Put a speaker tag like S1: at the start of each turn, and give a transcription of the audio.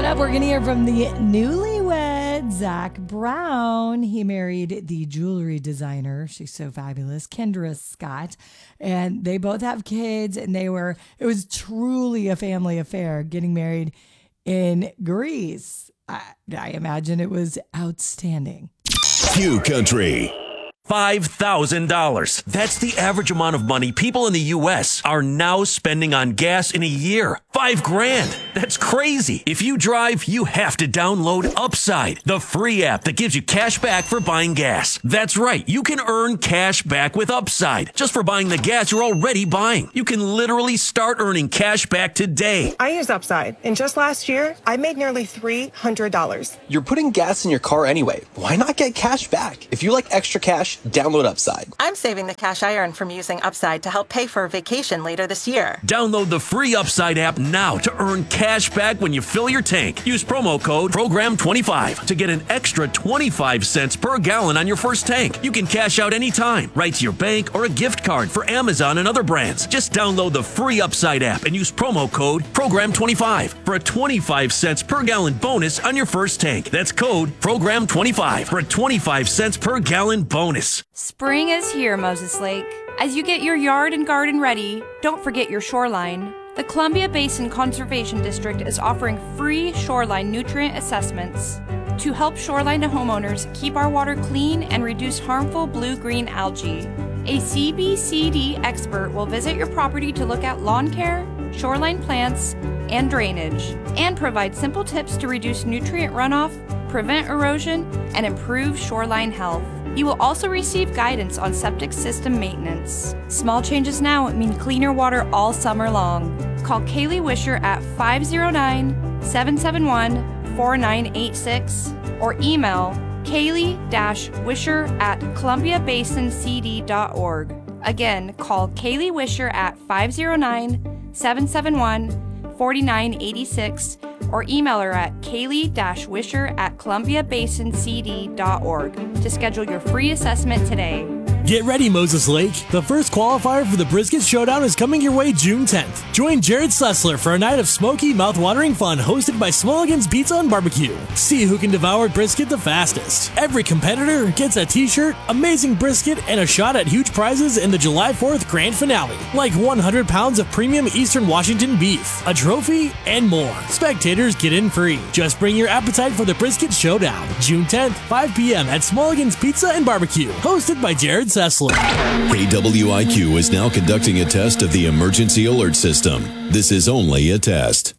S1: up, we're going to hear from the newlywed Zach Brown. He married the jewelry designer. She's so fabulous, Kendra Scott. And they both have kids, and it was truly a family affair getting married in Greece. I imagine it was outstanding.
S2: Q Country.
S3: $5,000. That's the average amount of money people in the U.S. are now spending on gas in a year. $5,000. That's crazy. If you drive, you have to download Upside, the free app that gives you cash back for buying gas. That's right. You can earn cash back with Upside just for buying the gas you're already buying. You can literally start earning cash back today.
S4: I use Upside, and just last year, I made nearly $300.
S5: You're putting gas in your car anyway. Why not get cash back? If you like extra cash, download Upside.
S4: I'm saving the cash I earn from using Upside to help pay for a vacation later this year.
S3: Download the free Upside app now to earn cash back when you fill your tank. Use promo code PROGRAM25 to get an extra 25 cents per gallon on your first tank. You can cash out anytime, right to your bank or a gift card for Amazon and other brands. Just download the free Upside app and use promo code PROGRAM25 for a 25 cents per gallon bonus on your first tank. That's code PROGRAM25 for a 25 cents per gallon bonus.
S6: Spring is here, Moses Lake. As you get your yard and garden ready, don't forget your shoreline. The Columbia Basin Conservation District is offering free shoreline nutrient assessments to help shoreline homeowners keep our water clean and reduce harmful blue-green algae. A CBCD expert will visit your property to look at lawn care, shoreline plants, and drainage, and provide simple tips to reduce nutrient runoff, prevent erosion, and improve shoreline health. You will also receive guidance on septic system maintenance. Small changes now mean cleaner water all summer long. Call Kaylee Wisher at 509-771-4986 or email Kaylee-Wisher@columbiabasincd.org. Again, call Kaylee Wisher at 509-771-4986 or email her at kaylee-wisher@columbiabasincd.org to schedule your free assessment today.
S7: Get ready, Moses Lake. The first qualifier for the Brisket Showdown is coming your way June 10th. Join Jared Sessler for a night of smoky, mouth-watering fun hosted by Smulligan's Pizza and Barbecue. See who can devour brisket the fastest. Every competitor gets a t-shirt, amazing brisket, and a shot at huge prizes in the July 4th grand finale, like 100 pounds of premium Eastern Washington beef, a trophy, and more. Spectators get in free. Just bring your appetite for the Brisket Showdown. June 10th, 5 p.m. at Smulligan's Pizza and Barbecue, hosted by Jared Sessler.
S2: KWIQ is now conducting a test of the emergency alert system. This is only a test.